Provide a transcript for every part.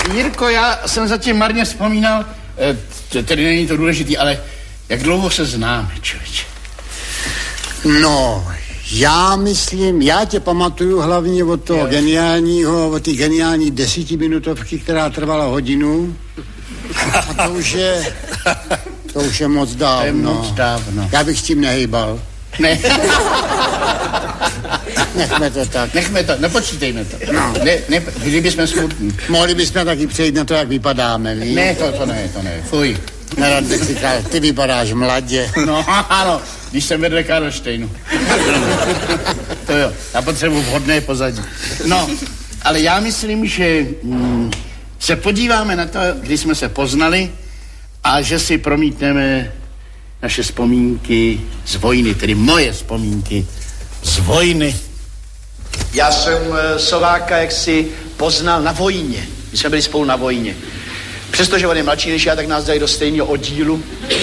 Jirko, já jsem zatím marně vzpomínal, tedy není to důležitý, ale jak dlouho se známe, člověče? No, já tě pamatuju hlavně od toho geniálního, od té geniální 10minutovky, která trvala hodinu. A to už je moc dávno. To je moc dávno. Já bych s tím nehejbal. Ne. Nechme to tak. Nechme to, nepočítejme to. No. Kdybychom smutní. Mohli bychom taky přejít na to, jak vypadáme, víš? Ne, to ne. Fuj. Nerad bych říkal, ty vypadáš mladě. No, ano, když jsem vedle Karlštejnu. To jo, já potřebuji vhodné pozadí. No, ale já myslím, že se podíváme na to, kdy jsme se poznali a že si promítneme naše vzpomínky z vojny, tedy moje vzpomínky z vojny. Já jsem Sováka jaksi poznal na vojně. My jsme byli spolu na vojně. Přestože on je mladší než já, tak nás dají do stejného oddílu.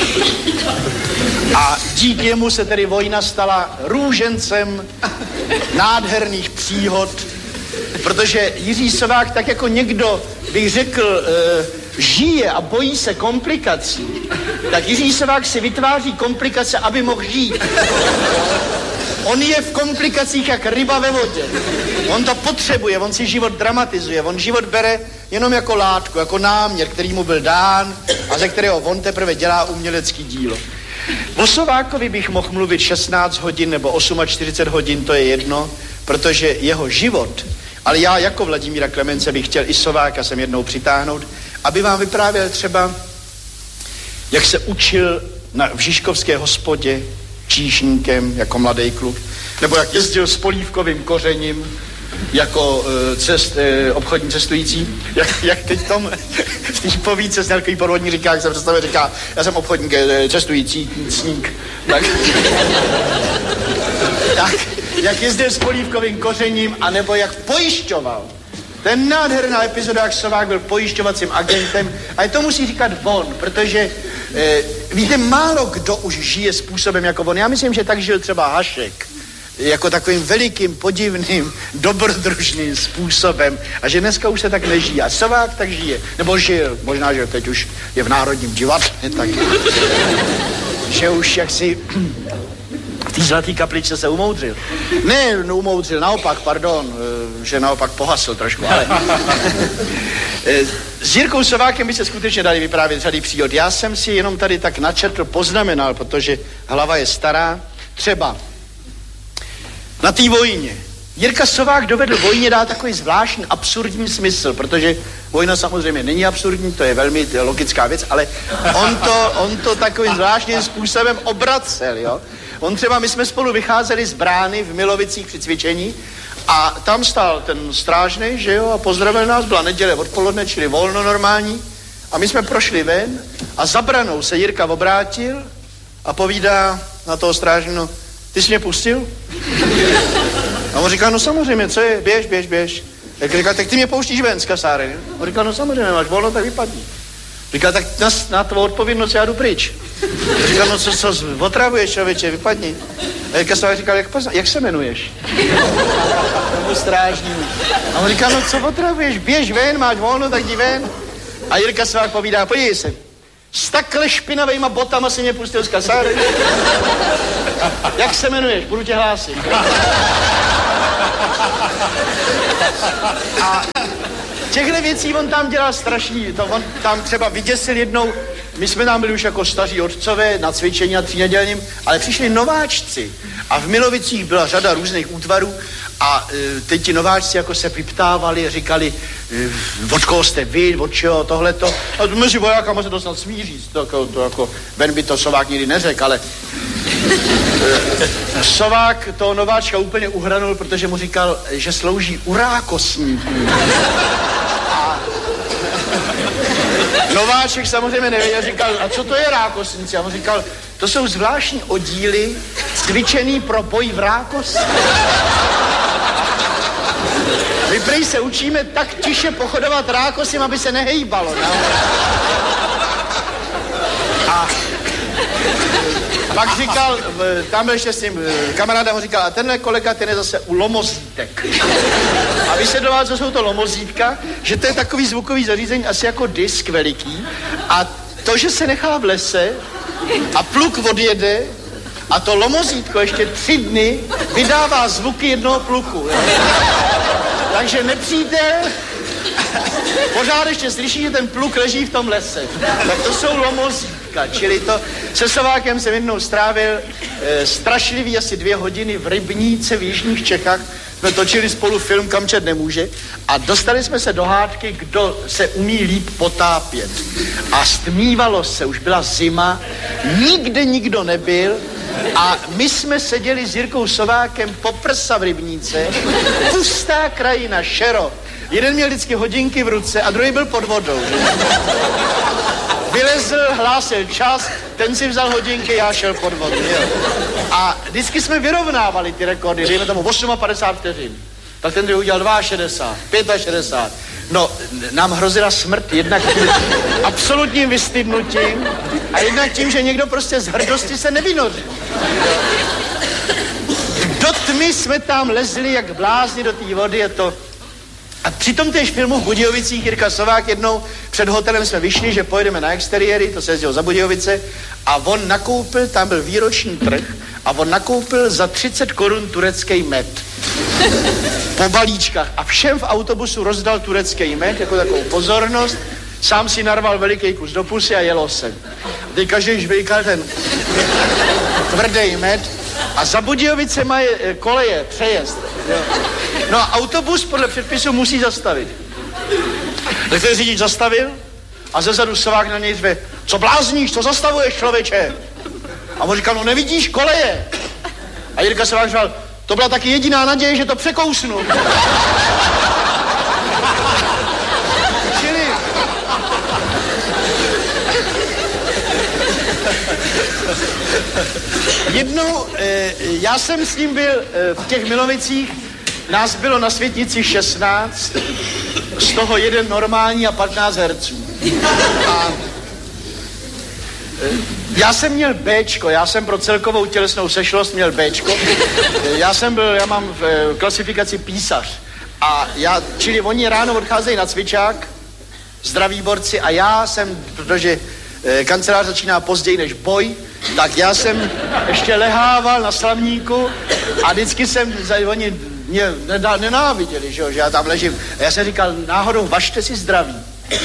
A díky jemu se tedy vojna stala růžencem nádherných příhod, protože Jiří Sovák, tak jako někdo, bych řekl, žije a bojí se komplikací, tak Jiří Sovák si vytváří komplikace, aby mohl žít. On je v komplikacích jak ryba ve vodě. On to potřebuje, on si život dramatizuje, on život bere jenom jako látku, jako náměr, který mu byl dán a ze kterého on teprve dělá umělecký dílo. O Sovákovi bych mohl mluvit 16 hodin nebo 48 hodin, to je jedno, protože jeho život, ale já jako Vladimíra Klemence bych chtěl i Sováka sem jednou přitáhnout, aby vám vyprávěl třeba, jak se učil v Žižkovské hospodě číšníkem jako mladý kluk, nebo jak jezdil s polívkovým kořením jako obchodní cestující, jak teď v té povídce s nějaký podvodní říká, jak se představuje, říká, já jsem obchodník cestující sník. Tak jak jezdil s polívkovým kořením, anebo jak pojišťoval. To je nádherná epizoda, jak Sovák byl pojišťovacím agentem, a to musí říkat on, protože víte, málo kdo už žije způsobem jako on. Já myslím, že tak žil třeba Hašek, jako takovým velikým, podivným, dobrodružným způsobem a že dneska už se tak nežije. A Sovák tak žije, nebo žil, možná, že teď už je v Národním divadle, tak že už jaksi v té Zlatý kapličce se umoudřil. Ne, umoudřil, naopak, pardon, že naopak pohasl trošku, ale s Jirkou Sovákem by se skutečně dali vyprávět řady příhod. Já jsem si jenom tady tak načetl, poznamenal, protože hlava je stará, třeba na té vojně. Jirka Sovák dovedl vojně dát takový zvláštní absurdní smysl, protože vojna samozřejmě není absurdní, to je velmi logická věc, ale on to takovým zvláštním způsobem obracel, jo. On třeba, my jsme spolu vycházeli z brány v Milovicích při cvičení a tam stál ten strážnej, že jo, a pozdravil nás, byla neděle odpoledne, čili volno normální, a my jsme prošli ven a za branou se Jirka obrátil a povídá na toho strážného, ty jsi mě pustil? A on říká, no samozřejmě, co je, běž. Jak říká, tak ty mě pouštíš ven z kasáry, ne? On říká, no samozřejmě, máš volno, tak vypadni. Říká, tak na tvou odpovědnost já jdu pryč. Říká, no co otravuješ, člověče, vypadni. A Jirka Sovák říkal, jak se jmenuješ? Tomu strážnímu. A on říká, no co otravuješ, běž ven, máš volno, tak jdi ven. A Jirka Sovák povídá, podívej se, s takhle špinavejma botama si mě pustil z kasáry. Jak se jmenuješ, budu tě hlásit. A těchto věcí on tam dělal strašný, on tam třeba vyděsil jednou, my jsme tam byli už jako staří otcové na cvičení na třínedělním, ale přišli nováčci a v Milovicích byla řada různých útvarů a teď ti nováčci jako se vyptávali, říkali, od koho jste vy, od čeho, tohleto. A mezi vojákama se to snad smí říct, to jako, ven by to Sovák nikdy neřekl, ale Sovák toho nováčka úplně uhranul, protože mu říkal, že slouží u rákosníků. A nováček samozřejmě nevěděl, říkal, a co to je rákosníci? A on říkal, to jsou zvláštní oddíly cvičený pro boj v rákosí. My prej se učíme tak tiše pochodovat rákosím, aby se nehejbalo. No? A Pak říkal, tam ještě s tím kamaráda ho říkal, a tenhle kolega, ten je zase u lomozítek. A vysvětloval, co jsou to lomozítka, že to je takový zvukový zařízení, asi jako disk veliký. A to, že se nechá v lese a pluk odjede a to lomozítko ještě 3 dny vydává zvuky jednoho pluku. Jo. Takže nepřítel pořád ještě slyší, že ten pluk leží v tom lese. Tak to jsou lomozítka, čili to se Sovákem jsem jednou strávil strašlivý asi 2 hodiny v Rybníce v jižních Čechách. Jsme točili spolu film Kamčat nemůže a dostali jsme se do hádky, kdo se umí líp potápět. A stmívalo se, už byla zima, nikde nikdo nebyl a my jsme seděli s Jirkou Sovákem po prsa v Rybníce, pustá krajina, šero. Jeden měl vždycky hodinky v ruce a druhý byl pod vodou. Vylezl, hlásil čas, ten si vzal hodinky, já šel pod vodu. Jo. A vždycky jsme vyrovnávali ty rekordy, dejme tomu 58 vteřin. Tak ten druhý udělal 62, 65. No, nám hrozila smrt jednak tím absolutním vystydnutím a jednak tím, že někdo prostě z hrdosti se nevynoří. Do tmy jsme tam lezli jak blázni do té vody a to... A při tom též filmu v Budějovicích Jirka Sovák jednou před hotelem jsme vyšli, že pojedeme na exteriéry, to se jezdilo za Budějovice, a on nakoupil, tam byl výroční trh, a on nakoupil za 30 korun turecký med. Po balíčkách. A všem v autobusu rozdal turecký med, jako takovou pozornost, sám si narval veliký kus do pusy a jelo se. Teď každý žvejkal ten tvrdý med a za Budějovice mají koleje, přejezd. Jo. No a autobus podle předpisu musí zastavit. Tak ten řidič zastavil a zezadu Sovák na něj řve, co blázníš, co zastavuješ, člověče? A on říkal, no nevidíš koleje. A Jirka Sovák říkal, to byla taky jediná naděje, že to překousnu. Čili... Jednou, já jsem s ním byl v těch Milovicích, nás bylo na Světnici 16, z toho 1 normální a 15 herců. A já jsem měl Bčko, já jsem pro celkovou tělesnou sešlost měl Bčko. Já mám v klasifikaci písař. A čili oni ráno odcházejí na cvičák, zdraví borci, a já jsem, protože kancelář začíná později než boj, tak já jsem ještě lehával na slavníku a vždycky oni mě nenáviděli, že já tam ležím. A já jsem říkal, náhodou važte si zdraví.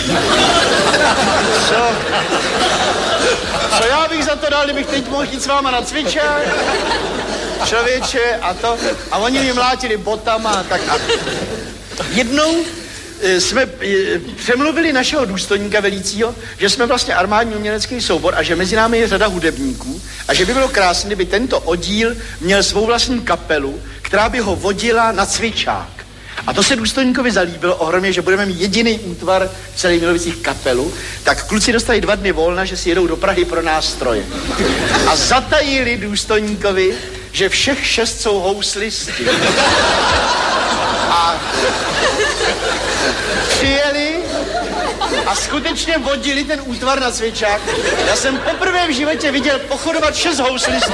Co já bych za to dal, kdybych teď mohl jít s váma na cvičák? Člověče a to. A oni mě mlátili botama a jednou jsme přemluvili našeho důstojníka velícího, že jsme vlastně armádní umělecký soubor a že mezi námi je řada hudebníků a že by bylo krásné, kdyby tento oddíl měl svou vlastní kapelu, která by ho vodila na cvičák. A to se důstojníkovi zalíbilo ohromně, že budeme mít jediný útvar v celých Milovicích kapelu, tak kluci dostali 2 dny volna, že si jedou do Prahy pro nástroje. A zatajili důstojníkovi, že všech 6 jsou houslisti. A přijeli a skutečně vodili ten útvar na cvičák. Já jsem poprvé v životě viděl pochodovat 6 houslistů.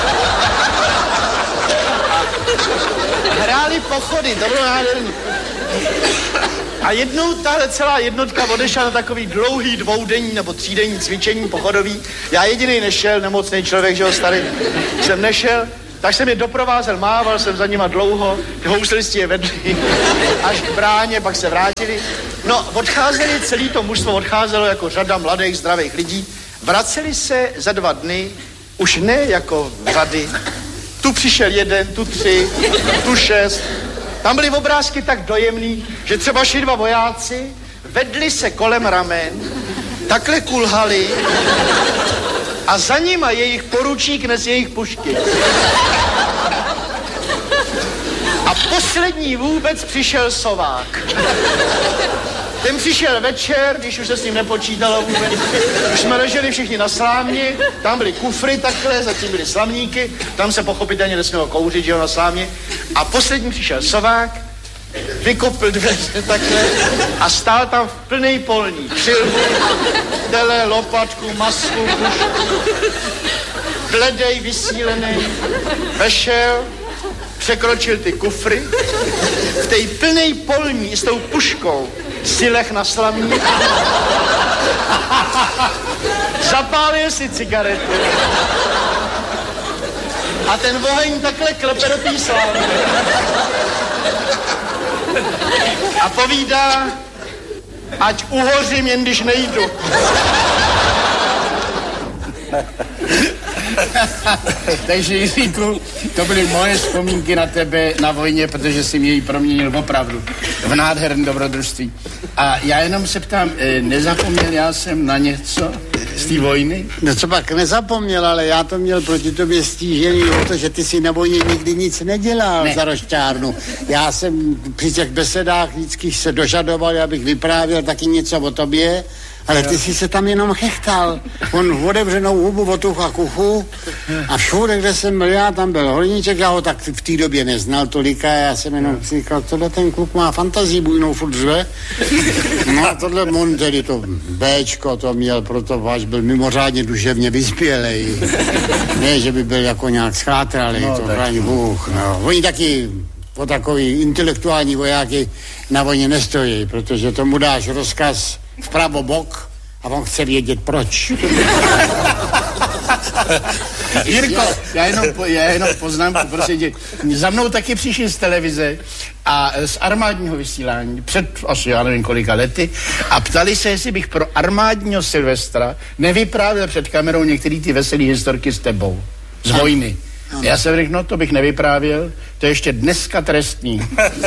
Hráli pochody, to bylo nádherný. A jednou tahle celá jednotka odešla na takový dlouhý 2denní nebo 3denní cvičení pochodový. Já jediný nešel, nemocný člověk, že ho starý, jsem nešel, tak jsem je doprovázel, mával jsem za nima dlouho, ty houslisti je vedli až k bráně, pak se vrátili. No, odcházeli, celý to mužstvo odcházelo jako řada mladých, zdravých lidí. Vraceli se za 2 dny, už ne jako řady. Tu přišel 1, tu 3, tu 6. Tam byly obrázky tak dojemný, že třeba šli 2 vojáci, vedli se kolem ramen, takhle kulhali a za nima jejich poručík nes jejich pušky. A poslední vůbec přišel Sovák. Ten přišel večer, když už se s ním nepočítalo vůbec. Už jsme leželi všichni na slámě, tam byly kufry takhle, zatím byly slamníky, tam se pochopitelně nesmělo kouřit, že jo, na slámě. A poslední přišel Sovák, vykopl dveře takhle a stál tam v plnej polní. Přilbu, tele, lopatku, masku, pušku. bledej, vysílený, vešel, překročil ty kufry, v té plnej polní s tou puškou si leh na slavní, zapálil si cigaretu a ten oheň takhle klepe do té slávy a povídá, ať uhořím, jen když nejdu. Takže Jiříku, to byly moje vzpomínky na tebe na vojně, protože jsi mě ji proměnil opravdu v nádherné dobrodružství. A já jenom se ptám, nezapomněl já jsem na něco z té vojny? No co pak nezapomněl, ale já to měl proti tobě stížený o to, že ty si na vojně nikdy nic nedělal za rošťárnu. Já jsem při těch besedách vždycky se dožadoval, abych vyprávěl taky něco o tobě, ale ty jsi se tam jenom chechtal. On otevřenou hubu otucha kuchu a všude, kde jsem byl já, tam byl Horníček, já ho tak v té době neznal tolika, já jsem jenom si říkal, tohle ten kluk má fantazii bujnou, furt řve. No a tohle on tedy to Bčko to měl, proto až byl mimořádně duševně vyspělej. Ne, že by byl jako nějak schátralej, no, to chráň Bůh. No. Oni taky o takový intelektuální vojáky na vojně nestojí, protože tomu dáš rozkaz vpravo bok a on chce vědět proč. Jirko, já jenom poznámku, prosím tě. Za mnou taky přišli z televize a z armádního vysílání před asi já nevím kolika lety a ptali se, jestli bych pro armádního Silvestra nevyprávěl před kamerou některé ty veselé historky s tebou, z vojny. Já jsem řekl, no to bych nevyprávěl, to je ještě dneska trestný.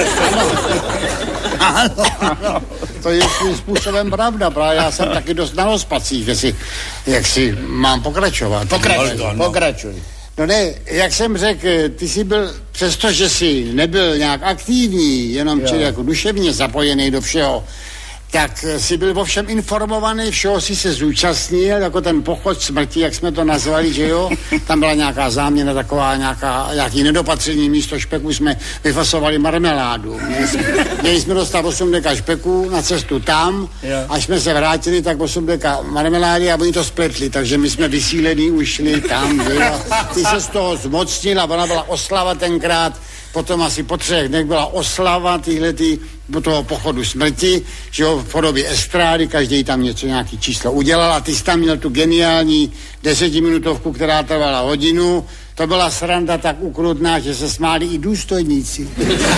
Ano. To je svým způsobem pravda, právě já jsem taky dost na rozpacích, jak si mám pokračovat. Pokračuj. No ne, jak jsem řekl, ty jsi byl, přestože jsi nebyl nějak aktivní, jenom čili jako duševně zapojený do všeho, tak si byl o všem informovaný, všeho si se zúčastnil, jako ten pochod smrti, jak jsme to nazvali, že jo? Tam byla nějaká záměna, taková nějaký nedopatření, místo špeku jsme vyfasovali marmeládu. Měli jsme dostat 8 deka špeku na cestu tam, až jsme se vrátili, tak 8 deka marmelády a oni to spletli, takže my jsme vysílení ušli tam, že jo? Ty se z toho zmocnil a ona byla oslava tenkrát, potom asi po 3 dnech byla oslava toho pochodu smrti, že jo, v podobě estrády, každý tam nějaký číslo udělal a ty jsi tam měl tu geniální 10minutovku, která trvala hodinu. To byla sranda tak ukrutná, že se smáli i důstojníci.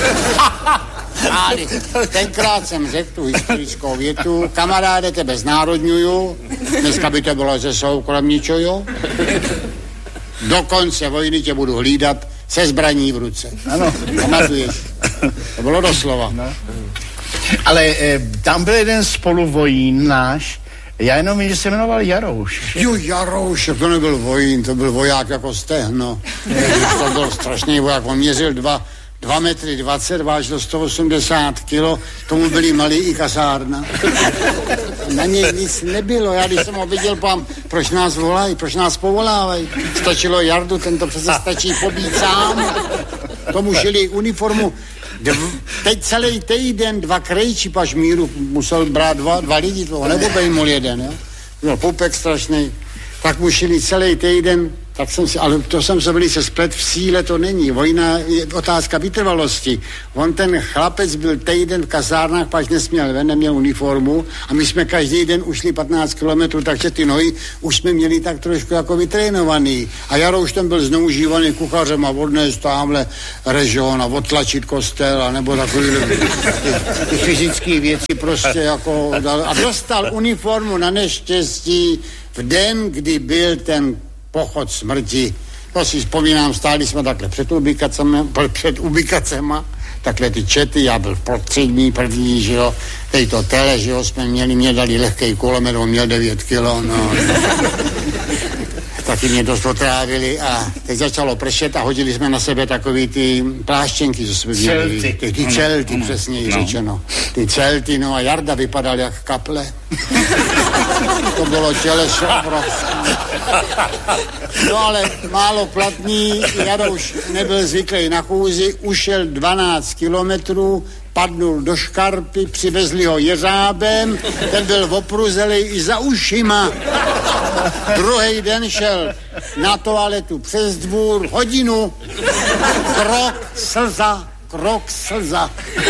Tenkrát jsem řekl tu historickou větu, kamaráde, tebe znárodňuju, dneska by to bylo ze soukromničoju, do konce vojny tě budu hlídat se zbraní v ruce. Ano. Pamatuješ? To bylo doslova. No. Ale tam byl jeden spoluvojín náš, já jenom vím, že se jmenoval Jarouš. Jo, Jarouš, to nebyl vojín, to byl voják jako stehno. To byl strašný voják, on měřil 2 metry 20, vážil 180 kilo, tomu byli malý i kasárna. Na něj nic nebylo, já když jsem ho viděl, proč nás volají, proč nás povolávají. Stačilo Jardu, tento přece stačí pobít sám. Tomu šili uniformu. Teď celý týden 2 krejči, paž míru musel brát dva lidi, toho nebo bejmul jeden, jo. Byl pupek strašný, tak mu šili celý týden. Ale to jsem se velice splet, v síle to není. Vojna je otázka vytrvalosti. On ten chlapec byl týden v kasárnách, pač nesměl ven, neměl uniformu a my jsme každý den ušli 15 kilometrů, takže ty nohy už jsme měli tak trošku jako vytrénovaný. A Jarouš tam byl zneužívaný kuchařem a odnést tamhle režon a odtlačit kostel a nebo takový ty fyzické věci prostě jako a dostal uniformu na neštěstí v den, kdy byl ten pochod smrti. To si vzpomínám, stáli jsme takhle před ubikacema, takhle ty čety, já byl prostřední, první, že jo, tejto tele, že jo, mě dali lehkej kulomet, on měl 9 kilo, no. Taky mě dost otrávili a teď začalo pršet a hodili jsme na sebe takový ty pláštěnky, co jsme měli. Ty čelty, přesněji řečeno. Ty čelty, no a Jarda vypadal jak kaple. To bylo těleso obrovské. No ale málo platný, Jarouš nebyl zvyklý na chůzi, ušel 12 kilometrů, padnul do škarpy, přivezli ho jeřábem, ten byl opruzelej i za ušima. Druhý den šel na toaletu přes dvůr, hodinu, krok slza.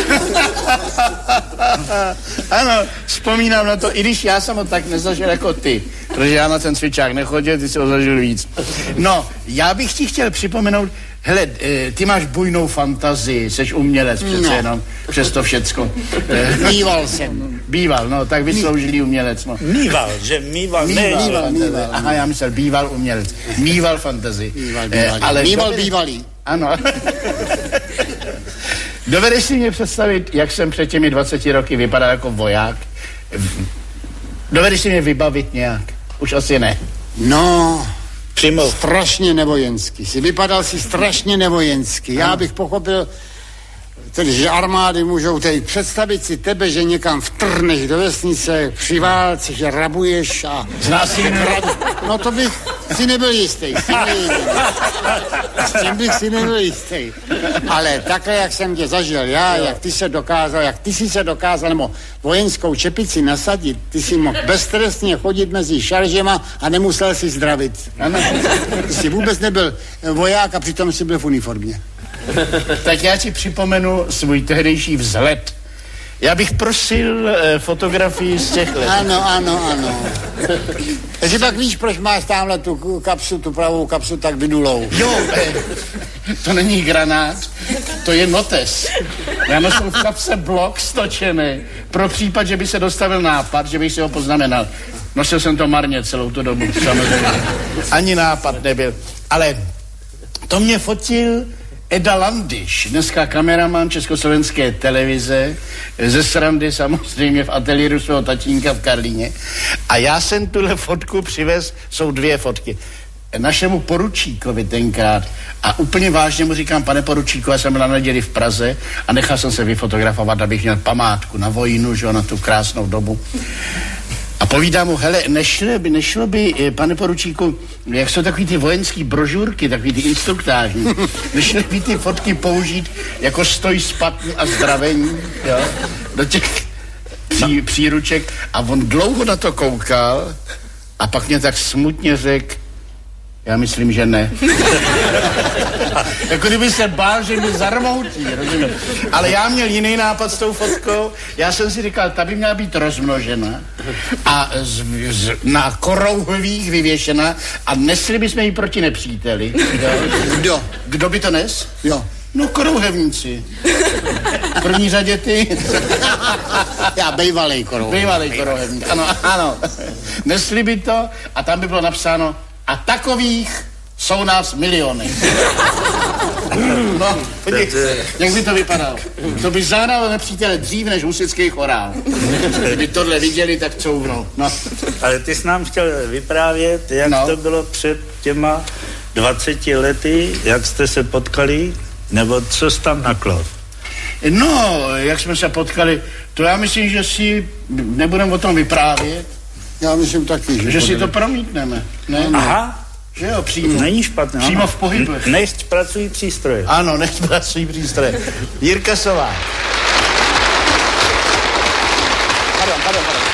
Ano, vzpomínám na to, i když já jsem ho tak nezažil jako ty, protože já na ten cvičák nechodil, ty jsi ho zažil víc. No, já bych ti chtěl připomenout, hele, ty máš bujnou fantazii, seš umělec přece jenom, přes to všecko. Mýval jsem. Býval, no, tak vysloužilý umělec. No. Mýval. Aha, já myslel, býval umělec. Mýval fantazii. Mýval bývalý. Ano. Dovedeš si mě představit, jak jsem před těmi 20 roky vypadal jako voják? Dovedeš si mě vybavit nějak? Už asi ne. No, strašně nevojensky. Vypadal si strašně nevojensky. Já bych pochopil, tedy, že armády můžou teď představit si tebe, že někam vtrhneš do vesnice, při válce, že rabuješ a... No to bych si nebyl jistý. S tím bych si nebyl jistý. Ale takhle, jak jsem tě zažil já, jak ty jsi se dokázal, nebo vojenskou čepici nasadit, ty si mohl beztrestně chodit mezi šaržema a nemusel si zdravit. Ty jsi vůbec nebyl voják a přitom jsi byl v uniformě. Tak já ti připomenu svůj tehdejší vzhled. Já bych prosil fotografii z těch let. Ano. Takže pak víš, proč máš tamhle tu kapsu, tu pravou kapsu tak vydulou. Jo, to není granát, to je notes. Já nosil v kapse blok stočený, pro případ, že by se dostavil nápad, že bych si ho poznamenal. Nosil jsem to marně celou tu dobu, samozřejmě. Ani nápad nebyl. Ale to mě fotil Eda Landyš, dneska kameraman Československé televize, ze srandy samozřejmě v ateliéru svého tatínka v Karlíně. A já jsem tuhle fotku přivez, jsou 2 fotky, našemu poručíkovi tenkrát. A úplně vážně mu říkám, pane poručíku, já jsem byl na neděli v Praze a nechal jsem se vyfotografovat, abych měl památku na vojnu, že na tu krásnou dobu. A povídám mu, hele, nešlo by, pane poručíku, jak jsou takový ty vojenský brožurky, takový ty instruktážní, nešlo by ty fotky použít jako stoj spatní a zdravení, jo, do těch příruček. A on dlouho na to koukal a pak mě tak smutně řekl, já myslím, že ne. Jako kdyby se bál, že mě zarmoutí, rozumím. Ale já měl jiný nápad s tou fotkou. Já jsem si říkal, ta by měla být rozmnožena a na korouhvích vyvěšena a nesli bychom ji proti nepříteli. Kdo? Kdo by to nes? Jo. No, korouhevníci. V první řadě ty. Já bývalej korouhevník. Ano. Nesli by to a tam by bylo napsáno a takových jsou nás miliony. No, podívej, jak by to vypadalo. To by zahralo nepřítele dřív než husický chorál. Kdyby tohle viděli, tak couvnou. No. Ale ty jsi nám chtěl vyprávět, jak to bylo před těma 20 lety, jak jste se potkali, nebo co jsi tam naklov? No, jak jsme se potkali, to já myslím, že si nebudeme o tom vyprávět. Já myslím taky, že si to promítneme. Ne? Aha. Že jo, přímo. Není špatné. Přímo v pohyblech. Nechť pracují přístroje. Ano, nechť pracují přístroje. Jirka Sovák. Pardon.